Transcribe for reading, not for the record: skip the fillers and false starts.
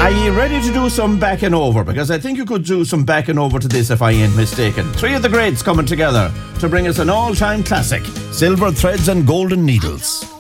Are you ready to do some backing over? Because I think you could do some backing over to this if I ain't mistaken. Three of the greats coming together to bring us an all-time classic, Silver Threads and Golden Needles.